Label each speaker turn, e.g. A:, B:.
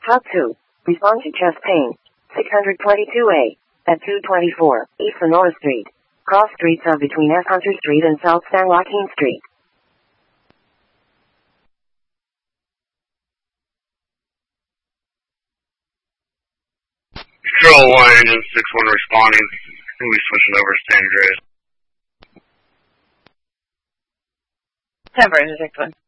A: Hot 2. Respond to chest pain. 622A. At 224 East Sonora Street. Cross streets are between S. Hunter Street and South San Joaquin Street.
B: Control 1, Engine 6-1 responding. We'll be switching over to San Andreas.
C: San Andreas 6-1.